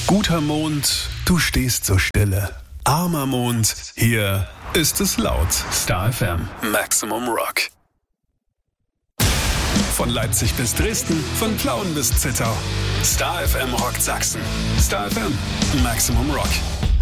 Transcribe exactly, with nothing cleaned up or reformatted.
Guter Mond, du stehst so stille. Armer Mond, hier ist es laut. Star F M, Maximum Rock. Von Leipzig bis Dresden, von Plauen bis Zittau. Star F M rockt Sachsen. Star F M, Maximum Rock.